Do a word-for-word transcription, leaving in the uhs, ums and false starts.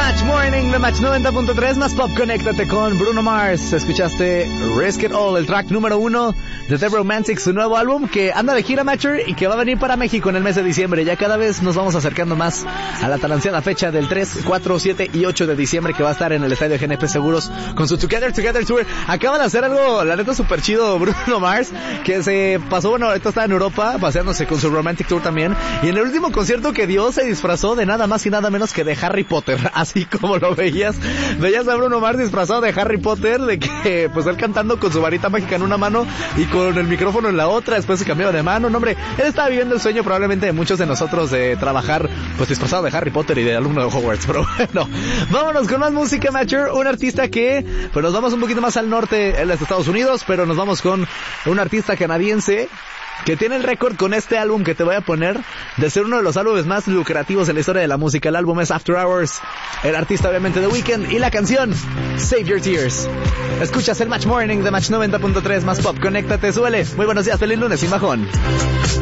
Match Morning de Match noventa punto tres más pop. Conéctate con Bruno Mars. Escuchaste Risk It All, el track número uno de The Romantics, su nuevo álbum que anda de gira, Matcher, y que va a venir para México en el mes de diciembre. Ya cada vez nos vamos acercando más a la tan ansiada fecha del tres, cuatro, siete y ocho de diciembre, que va a estar en el estadio G N P Seguros con su Together Together Tour. Acaba de hacer algo, la neta, súper chido Bruno Mars, que se pasó, bueno, ahorita está en Europa paseándose con su Romantic Tour también, y en el último concierto que dio se disfrazó de nada más y nada menos que de Harry Potter, así como lo veías. Veías a Bruno Mars disfrazado de Harry Potter, de que pues él cantando con su varita mágica en una mano y con el micrófono en la otra, después se cambiaba de mano. No, hombre, él estaba viviendo el sueño probablemente de muchos de nosotros de trabajar pues disfrazado de Harry Potter y de alumno de Hogwarts. Pero bueno, vámonos con más música, Matcher. Un artista que pues nos vamos un poquito más al norte, él es de Estados Unidos, pero nos vamos con un artista canadiense que tiene el récord con este álbum que te voy a poner de ser uno de los álbumes más lucrativos en la historia de la música. El álbum es After Hours, el artista obviamente The Weeknd, y la canción Save Your Tears. Escuchas el Match Morning de Match noventa punto tres más pop. Conéctate, suele. Muy buenos días, feliz lunes, sin bajón.